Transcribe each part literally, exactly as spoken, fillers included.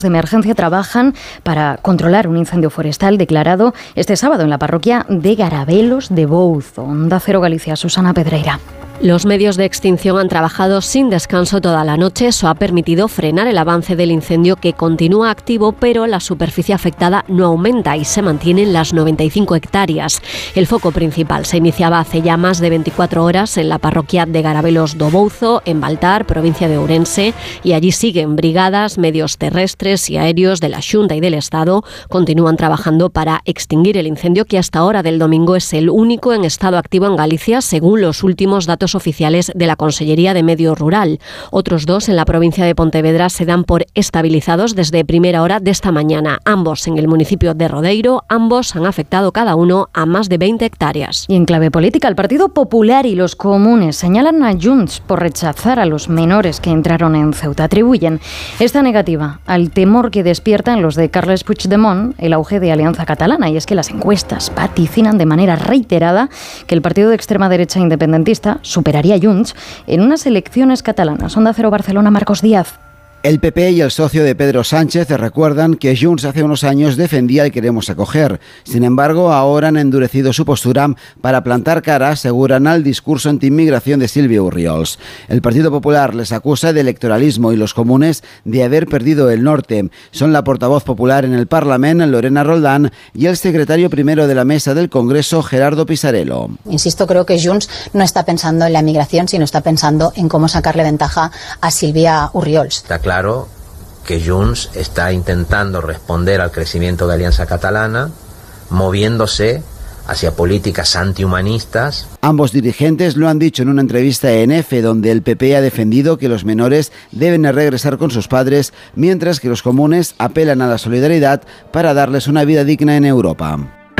de emergencia trabajan para controlar un incendio forestal declarado este sábado en la parroquia de Garabelos de Bouzo. Onda Cero Galicia, Susana Pedreira. Los medios de extinción han trabajado sin descanso toda la noche. Eso ha permitido frenar el avance del incendio, que continúa activo, pero la superficie afectada no aumenta y se mantienen las noventa y cinco hectáreas. El foco principal se iniciaba hace ya más de veinticuatro horas en la parroquia de Garabelos do Bouzo, en Baltar, provincia de Ourense, y allí siguen brigadas, medios terrestres y aéreos de la Xunta y del Estado. Continúan trabajando para extinguir el incendio, que hasta hora del domingo es el único en estado activo en Galicia, según los últimos datos oficiales de la Consellería de Medio Rural. Otros dos en la provincia de Pontevedra se dan por estabilizados desde primera hora de esta mañana. Ambos en el municipio de Rodeiro. Ambos han afectado cada uno a más de veinte hectáreas. Y en clave política, el Partido Popular y los comunes señalan a Junts por rechazar a los menores que entraron en Ceuta. Atribuyen esta negativa al temor que despierta en los de Carles Puigdemont el auge de Alianza Catalana. Y es que las encuestas vaticinan de manera reiterada que el partido de extrema derecha independentista superaría a Junts en unas elecciones catalanas. Onda Cero Barcelona, Marcos Díaz. El P P y el socio de Pedro Sánchez recuerdan que Junts hace unos años defendía el queremos acoger. Sin embargo, ahora han endurecido su postura para plantar cara, aseguran, al discurso antiinmigración de Silvio Orriols. El Partido Popular les acusa de electoralismo y los comunes de haber perdido el norte. Son la portavoz popular en el Parlamento, Lorena Roldán, y el secretario primero de la mesa del Congreso, Gerardo Pisarello. Insisto, creo que Junts no está pensando en la migración, sino está pensando en cómo sacarle ventaja a Silvia Orriols. Está claro que Junts está intentando responder al crecimiento de Alianza Catalana, moviéndose hacia políticas antihumanistas. Ambos dirigentes lo han dicho en una entrevista en EFE, donde el P P ha defendido que los menores deben regresar con sus padres, mientras que los comunes apelan a la solidaridad para darles una vida digna en Europa.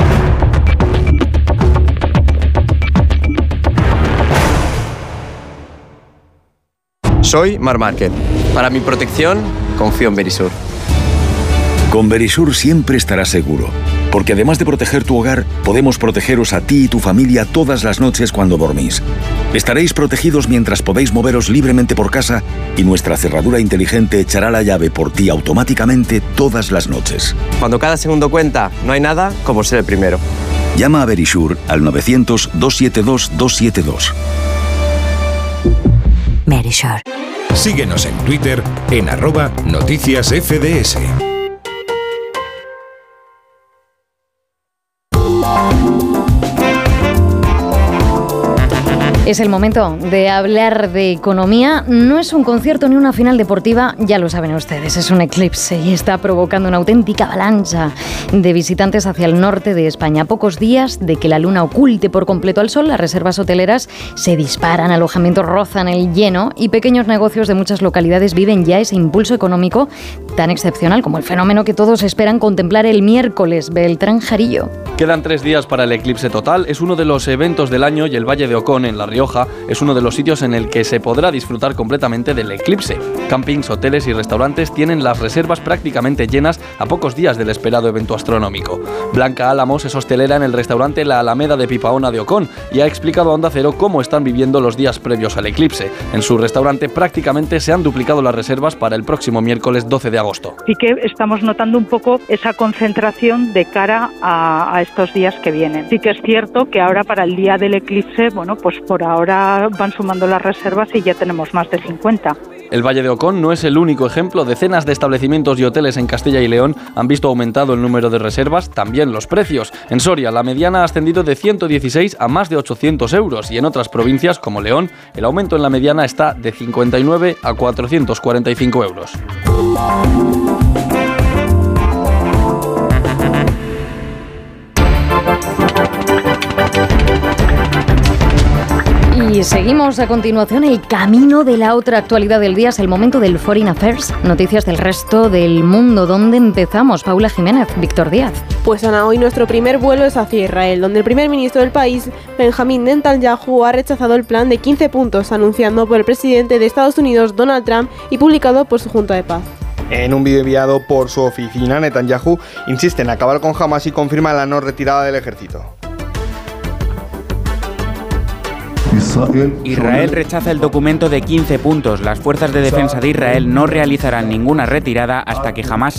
Soy Mar Márquez. Para mi protección, confío en Verisur. Con Verisur siempre estarás seguro, porque además de proteger tu hogar, podemos protegeros a ti y tu familia todas las noches cuando dormís. Estaréis protegidos mientras podéis moveros libremente por casa y nuestra cerradura inteligente echará la llave por ti automáticamente todas las noches. Cuando cada segundo cuenta, no hay nada como ser el primero. Llama a Verisur al novecientos, doscientos setenta y dos, doscientos setenta y dos. Verisur. Síguenos en Twitter en arroba noticias F D S. Es el momento de hablar de economía. No es un concierto ni una final deportiva, ya lo saben ustedes, es un eclipse y está provocando una auténtica avalancha de visitantes hacia el norte de España. A pocos días de que la luna oculte por completo al sol, las reservas hoteleras se disparan, alojamientos rozan el lleno y pequeños negocios de muchas localidades viven ya ese impulso económico tan excepcional como el fenómeno que todos esperan contemplar el miércoles. Beltrán Jarillo. Quedan tres días para el eclipse total. Es uno de los eventos del año y el Valle de Ocón, en La Rioja, es uno de los sitios en el que se podrá disfrutar completamente del eclipse. Campings, hoteles y restaurantes tienen las reservas prácticamente llenas a pocos días del esperado evento astronómico. Blanca Álamos es hostelera en el restaurante La Alameda de Pipaona de Ocón y ha explicado a Onda Cero cómo están viviendo los días previos al eclipse. En su restaurante prácticamente se han duplicado las reservas para el próximo miércoles doce de agosto. Sí que estamos notando un poco esa concentración de cara a, a estos días que vienen. Sí que es cierto que ahora para el día del eclipse, bueno, pues por ahora van sumando las reservas y ya tenemos más de cincuenta. El Valle de Ocón no es el único ejemplo. Decenas de establecimientos y hoteles en Castilla y León han visto aumentado el número de reservas, también los precios. En Soria, la mediana ha ascendido de ciento dieciséis a más de ochocientos euros y en otras provincias, como León, el aumento en la mediana está de cincuenta y nueve a cuatrocientos cuarenta y cinco euros. Y seguimos a continuación el camino de la otra actualidad del día. Es el momento del Foreign Affairs, noticias del resto del mundo. ¿Dónde empezamos? Paula Jiménez, Víctor Díaz. Pues Ana, hoy nuestro primer vuelo es hacia Israel, donde el primer ministro del país, Benjamin Netanyahu, ha rechazado el plan de quince puntos anunciado por el presidente de Estados Unidos, Donald Trump, y publicado por su Junta de Paz. En un vídeo enviado por su oficina, Netanyahu insiste en acabar con Hamas y confirma la no retirada del ejército. Israel rechaza el documento de quince puntos. Las fuerzas de defensa de Israel no realizarán ninguna retirada hasta que Hamas